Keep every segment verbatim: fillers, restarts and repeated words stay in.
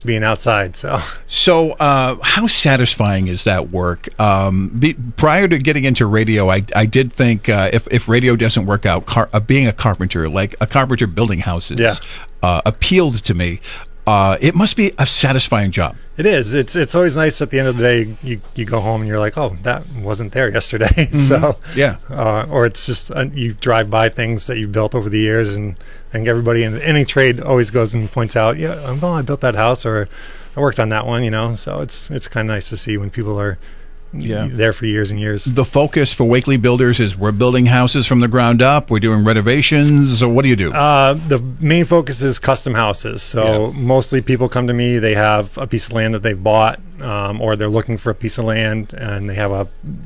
being outside. So, so uh, how satisfying is that work? Um, be, prior to getting into radio, I, I did think uh, if if radio doesn't work out, car, uh, being a carpenter, like a carpenter building houses, yeah. uh, appealed to me. Uh, it must be a satisfying job. It is. It's it's always nice at the end of the day. You you go home and you're like, oh, that wasn't there yesterday. Mm-hmm. So yeah, uh, or it's just uh, you drive by things that you've built over the years, and I think everybody in any trade always goes and points out, yeah, well, I built that house, or I worked on that one, you know. So it's it's kind of nice to see when people are yeah. there for years and years. The focus for Wakely Builders is we're building houses from the ground up. We're doing renovations. Or what do you do? Uh, the main focus is custom houses. So yeah. mostly people come to me. They have a piece of land that they've bought, um, or they're looking for a piece of land, and they have a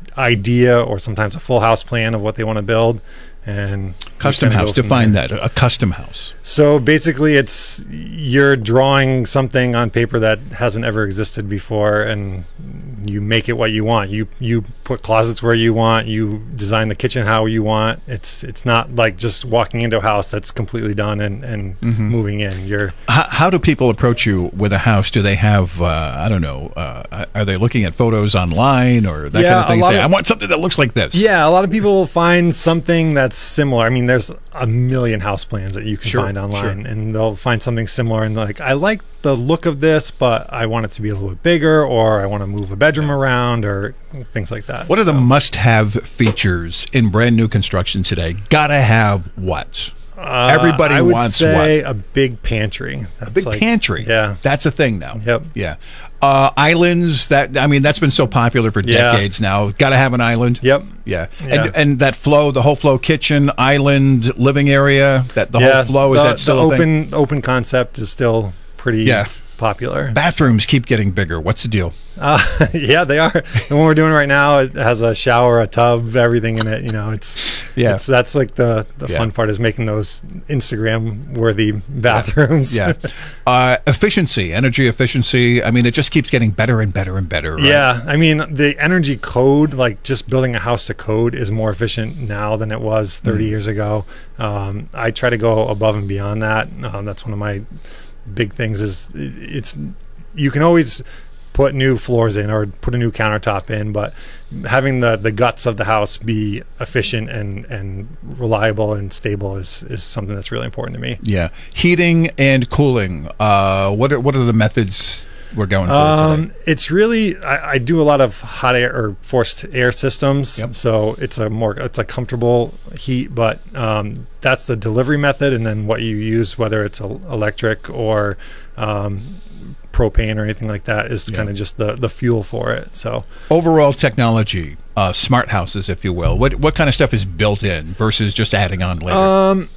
idea or sometimes a full house plan of what they want to build. And custom house, define that, a custom house. So basically it's you're drawing something on paper that hasn't ever existed before, and you make it what you want. You you put closets where you want, you design the kitchen how you want. It's it's not like just walking into a house that's completely done and, and mm-hmm. moving in. You're how, how do people approach you with a house? Do they have uh, I don't know, uh, are they looking at photos online or that yeah, kind of thing? Say, of, I want something that looks like this. Yeah, a lot of people will find something that's similar. I mean, there's a million house plans that you can sure, find online, sure. and they'll find something similar and like, I like the look of this, but I want it to be a little bit bigger, or I want to move a bedroom around, or things like that. What are so. the must-have features in brand new construction today? Gotta have what? Uh, Everybody I would wants say what? A big pantry. That's a big like, pantry. Yeah, that's a thing now. Yep. Yeah. Uh, islands. That I mean, that's been so popular for yeah. decades now. Got to have an island. Yep. Yeah. yeah. And and that flow, the whole flow kitchen, island, living area. That the yeah, whole flow is the, that still the a open thing? open concept is still pretty yeah. popular. Bathrooms keep getting bigger. What's the deal? Uh, yeah, they are. The one we're doing right now, it has a shower, a tub, everything in it. You know, it's yeah. It's, that's like the the yeah. fun part is making those Instagram worthy bathrooms. Yeah. Uh, efficiency, energy efficiency. I mean, it just keeps getting better and better and better. Right? Yeah. I mean, the energy code, like just building a house to code, is more efficient now than it was thirty mm. years ago. Um, I try to go above and beyond that. Um, that's one of my big things. Is it's you can always put new floors in or put a new countertop in, but having the the guts of the house be efficient and and reliable and stable is is something that's really important to me. Yeah. Heating and cooling. Uh, what are what are the methods we're going for um, today? It's really I, I do a lot of hot air or forced air systems, yep. so it's a more it's a comfortable heat, but um, that's the delivery method, and then what you use, whether it's electric or um, propane or anything like that, is yeah. kind of just the the fuel for it. So overall technology, uh, smart houses, if you will. What what kind of stuff is built in versus just adding on later? Um,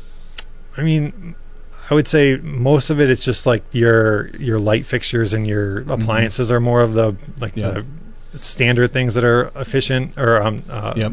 I mean, I would say most of it is just like your your light fixtures and your appliances mm-hmm. are more of the like yeah. the standard things that are efficient, or um, uh, yep.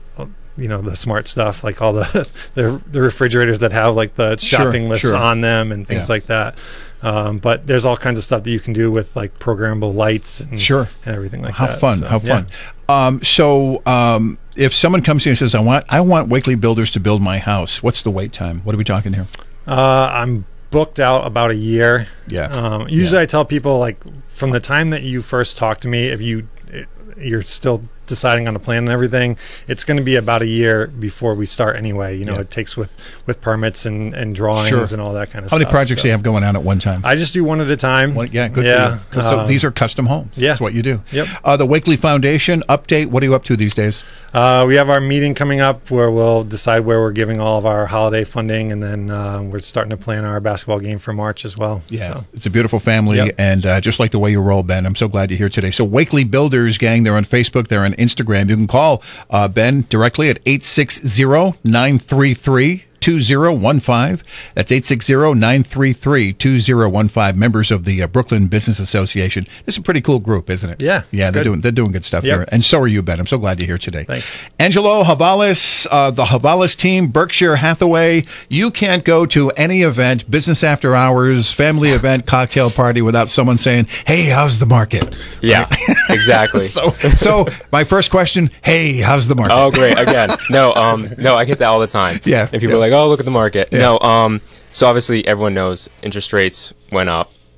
you know, the smart stuff, like all the the, the refrigerators that have like the shopping sure, lists sure. on them and things yeah. like that. Um, but there's all kinds of stuff that you can do with like programmable lights and, sure. and everything like how that. Fun, so, how yeah. fun! Um, so, um, if someone comes to you and says, "I want, I want Wakely Builders to build my house," what's the wait time? What are we talking here? Uh, I'm booked out about a year. Yeah. Um, usually, yeah. I tell people like from the time that you first talk to me, if you you're still deciding on a plan and everything, it's going to be about a year before we start anyway. You know, yeah. it takes with with permits and and drawings sure. and all that kind of How stuff. How many projects so. do you have going on at one time? I just do one at a time. One, yeah, good yeah. for you. So um, these are custom homes. Yeah. That's what you do. Yep. Uh, the Wakely Foundation update. What are you up to these days? Uh, we have our meeting coming up where we'll decide where we're giving all of our holiday funding, and then uh, we're starting to plan our basketball game for March as well. Yeah, so. It's a beautiful family, yep. and uh, just like the way you roll, Ben, I'm so glad you're here today. So Wakely Builders, gang, they're on Facebook, they're on Instagram. You can call uh, Ben directly at eight six zero, nine three three, two zero one five. That's eight six zero, nine three three, two zero one five. Members of the uh, Brooklyn Business Association. This is a pretty cool group, isn't it? Yeah. Yeah, they're good. doing they're doing good stuff yep. here. And so are you, Ben. I'm so glad you're here today. Thanks. Angelo Havalis, uh, the Havalis team, Berkshire Hathaway. You can't go to any event, business after hours, family event, cocktail party without someone saying, "Hey, how's the market?" Yeah, right? Exactly. so, so my first question, "Hey, how's the market?" Oh, great. Again, no, um, no, I get that all the time. Yeah. And people yeah. are like, "Oh, look at the market." Yeah. No, um, so obviously everyone knows interest rates went up.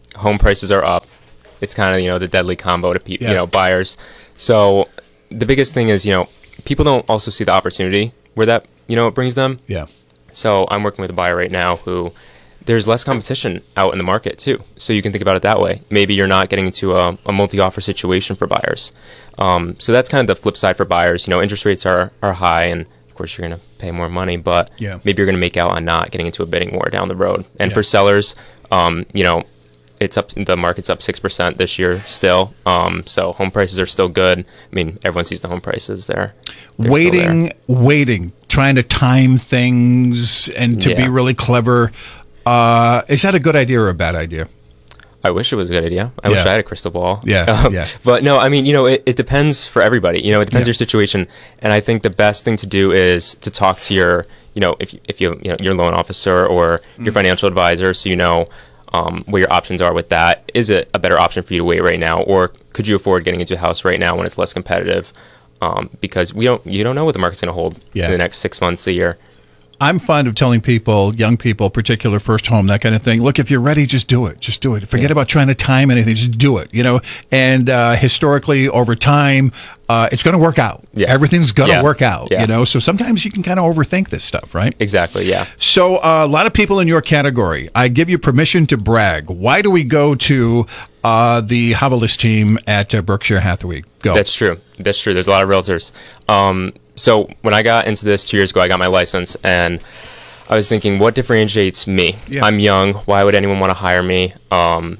home prices are up. It's kind of, you know, the deadly combo to pe- Yeah. you know, buyers. So the biggest thing is, you know, people don't also see the opportunity where that, you know, it brings them. Yeah. So I'm working with a buyer right now who there's less competition out in the market too. So you can think about it that way. Maybe you're not getting into a, a multi-offer situation for buyers. Um, so that's kind of the flip side for buyers. You know, interest rates are, are high, and of course you're going to pay more money, but Yeah. maybe you're going to make out on not getting into a bidding war down the road. And Yeah. for sellers, um, you know, it's up, the market's up six percent this year still. Um, so home prices are still good. I mean, everyone sees the home prices there. They're still there. Waiting, waiting, trying to time things and to be Yeah. really clever. Uh, is that a good idea or a bad idea? I wish it was a good idea. I Yeah. wish I had a crystal ball. Yeah, Um, yeah. But no, I mean, you know, it, it depends for everybody. You know, it depends Yeah. your situation. And I think the best thing to do is to talk to your, you know, if you, if you, you know, your loan officer or Mm. your financial advisor, so you know um, what your options are with that. Is it a better option for you to wait right now, or could you afford getting into a house right now when it's less competitive? Um, because we don't, you don't know what the market's going to hold Yeah. in the next six months, a year. I'm fond of telling people, young people, particular first home, that kind of thing. Look, if you're ready, just do it. Just do it. Forget Yeah. about trying to time anything. Just do it. You know, and uh, historically, over time, uh, it's going to work out. Yeah. Everything's going to Yeah. work out. Yeah. You know, so sometimes you can kind of overthink this stuff, right? Exactly. Yeah. So uh, a lot of people in your category, I give you permission to brag. Why do we go to uh, the Havalis team at uh, Berkshire Hathaway? Go. That's true. That's true. There's a lot of realtors. Um, so when I got into this two years ago, I got my license, and I was thinking, what differentiates me? Yeah. I'm young. Why would anyone want to hire me? Um,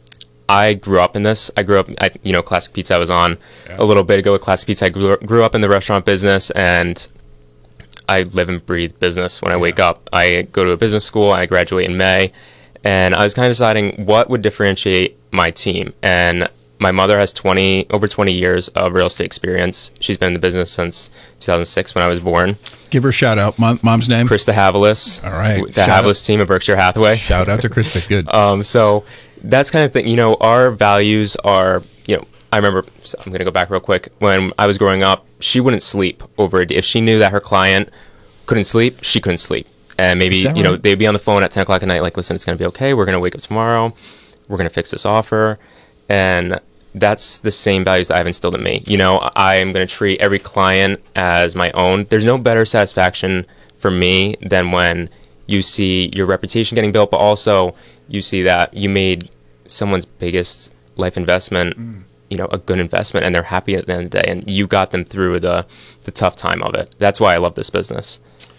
I grew up in this. I grew up, I, you know, Classic Pizza. I was on Yeah. a little bit ago with Classic Pizza. I grew, grew up in the restaurant business, and I live and breathe business. When I wake up, I go to a business school. I graduate in May, and I was kind of deciding what would differentiate my team. And my mother has twenty over twenty years of real estate experience. She's been in the business since two thousand six when I was born. Give her a shout out. Mom, mom's name? Krista Havalis. All right. The Shout Havalis team at Berkshire Hathaway. Shout out to Krista. Good. Um, so that's kind of thing. You know, our values are, you know, I remember, so I'm going to go back real quick. When I was growing up, she wouldn't sleep over a day. If she knew that her client couldn't sleep, she couldn't sleep. And maybe, Is that you know, right? they'd be on the phone at ten o'clock at night, like, listen, it's going to be okay. We're going to wake up tomorrow. We're going to fix this offer. And that's the same values that I've instilled in me. You know, I'm going to treat every client as my own. There's no better satisfaction for me than when you see your reputation getting built, but also you see that you made someone's biggest life investment, mm. you know, a good investment, and they're happy at the end of the day, and you got them through the, the tough time of it. That's why I love this business.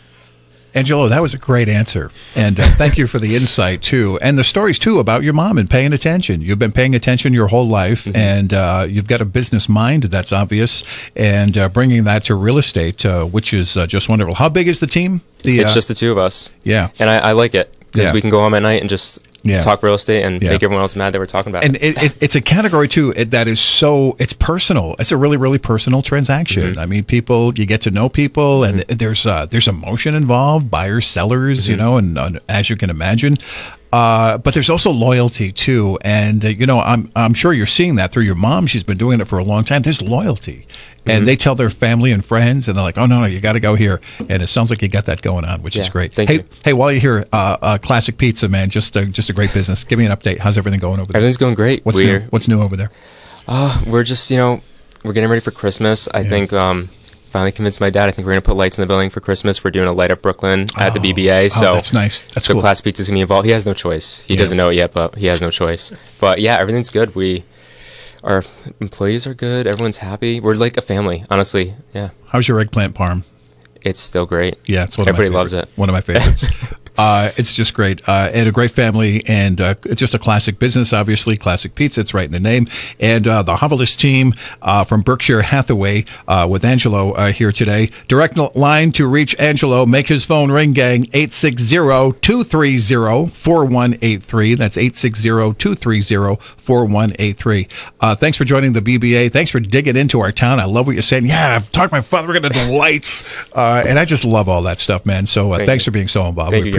Angelo, that was a great answer. And uh, thank you for the insight, too. And the stories, too, about your mom and paying attention. You've been paying attention your whole life, mm-hmm. and uh, you've got a business mind, that's obvious, and uh, bringing that to real estate, uh, which is uh, just wonderful. How big is the team? The, it's uh, just the two of us. Yeah. And I, I like it, because Yeah. we can go home at night and just Yeah. talk real estate and Yeah. make everyone else mad that we're talking about and it. it, it, it's a category too it, that is so it's personal. It's a really really personal transaction. Mm-hmm. I mean, people, you get to know people, and Mm-hmm. there's uh, there's emotion involved, buyers, sellers, Mm-hmm. you know, and uh, as you can imagine. Uh, but there's also loyalty too, and uh, you know, I'm I'm sure you're seeing that through your mom. She's been doing it for a long time. There's loyalty, and Mm-hmm. they tell their family and friends, and they're like, "Oh no, no, you got to go here." And it sounds like you got that going on, which is Yeah, great. thank hey, you. hey, while you're here, uh, uh, Classic Pizza, man, just uh, just a great business. Give me an update. How's everything going over there? Everything's going great. What's we're, new? What's new over there? Uh, we're just, you know, we're getting ready for Christmas. I Yeah. think, um, finally convinced my dad. I think we're going to put lights in the building for Christmas. We're doing a Light Up Brooklyn at the Oh, B B A. oh, So that's nice. That's so cool. Class Pizza's going to be involved. He has no choice. He Yeah. doesn't know it yet, but he has no choice. But yeah, everything's good. We, our employees are good. Everyone's happy. We're like a family, honestly. Yeah. How's your eggplant parm? It's still great. Yeah, it's one Everybody of my loves favorites. it. One of my favorites. uh, it's just great. Uh, and a great family, and uh, just a classic business, obviously. Classic Pizza, it's right in the name. And uh, the Havalis team uh, from Berkshire Hathaway uh, with Angelo uh, here today. Direct line to reach Angelo. Make his phone ring, gang. eight six zero, two three zero, four one eight three. That's eight six zero, two three zero, four one eight three. Uh, thanks for joining the B B A. Thanks for digging into our town. I love what you're saying. Yeah, talk to my father. We're going to do lights. Uh, and I just love all that stuff, man. So uh, Thank thanks you. for being so involved. Thank we you, guys.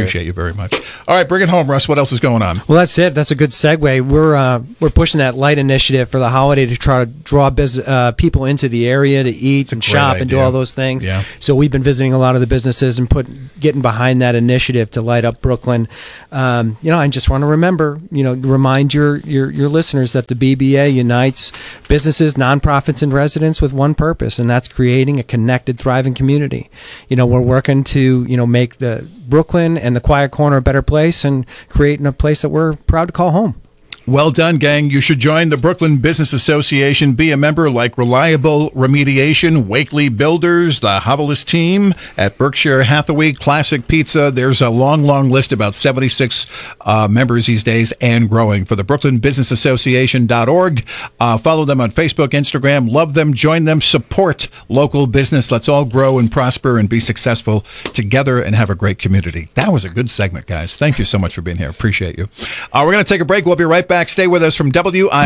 appreciate you very much. All right, bring it home, Russ. What else is going on? Well, that's it. That's a good segue. We're uh, we're pushing that light initiative for the holiday to try to draw biz- uh, people into the area to eat and shop idea. and do all those things. Yeah. So we've been visiting a lot of the businesses and put getting behind that initiative to light up Brooklyn. Um, you know, I just want to remember, you know, remind your, your your listeners that the B B A unites businesses, nonprofits, and residents with one purpose, and that's creating a connected, thriving community. You know, we're working to, you know, make the Brooklyn and the Quiet Corner a better place and creating a place that we're proud to call home. Well done, gang. You should join the Brooklyn Business Association. Be a member like Reliable Remediation, Wakely Builders, the Havalis team at Berkshire Hathaway, Classic Pizza. There's a long, long list, about seventy-six uh, members these days and growing for the Brooklyn Business Association dot org. Uh, follow them on Facebook, Instagram. Love them. Join them. Support local business. Let's all grow and prosper and be successful together and have a great community. That was a good segment, guys. Thank you so much for being here. Appreciate you. Uh, we're going to take a break. We'll be right back. Stay with us from W I